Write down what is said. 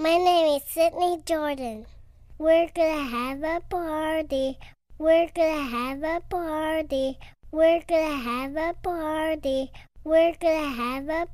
My name is Sydney Jordan. We're gonna have a party. We're gonna have a party. We're gonna have a party. We're gonna have a